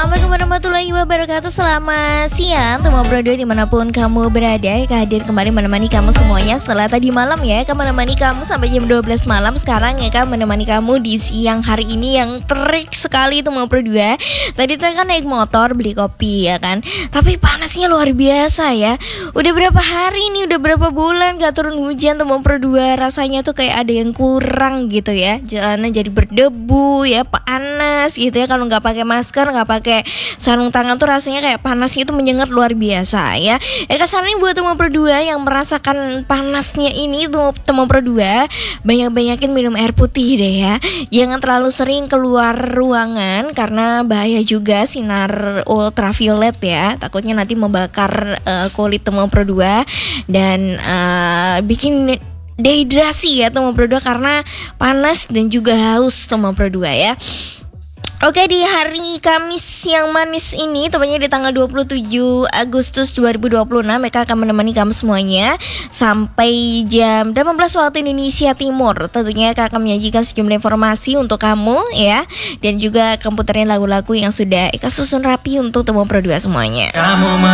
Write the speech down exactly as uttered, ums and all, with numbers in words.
Assalamualaikum warahmatullahi wabarakatuh. Selamat siang teman Pro dua dimanapun kamu berada. Eka hadir kembali menemani kamu semuanya. Setelah tadi malam ya Eka menemani kamu sampai jam dua belas malam. Sekarang Eka menemani kamu di siang hari ini yang terik sekali teman Pro dua. Tadi tuh kan naik motor beli kopi ya kan, tapi panasnya luar biasa ya. Udah berapa hari nih, udah berapa bulan gak turun hujan teman Pro dua. Rasanya tuh kayak ada yang kurang gitu ya. Jalanan jadi berdebu ya, panas gitu ya. Kalau nggak pakai masker, nggak pakai sarung tangan tuh rasanya kayak panasnya itu menyengat luar biasa ya. Eka saranin buat teman Pro dua yang merasakan panasnya ini tuh teman Pro dua, banyak-banyakin minum air putih deh ya. Jangan terlalu sering keluar ruangan karena bahaya juga sinar ultraviolet ya. Takutnya nanti membakar uh, kulit teman Pro dua dan uh, bikin dehidrasi ya teman Pro dua karena panas dan juga haus teman Pro dua ya. Oke, di hari Kamis yang manis ini, tepatnya di tanggal dua puluh tujuh Agustus dua ribu dua puluh enam, mereka akan menemani kamu semuanya sampai jam delapan belas waktu Indonesia Timur. Tentunya Eka akan menyajikan sejumlah informasi untuk kamu ya, dan juga komputerin lagu-lagu yang sudah Eka susun rapi untuk teman Pro dua semuanya. Kamu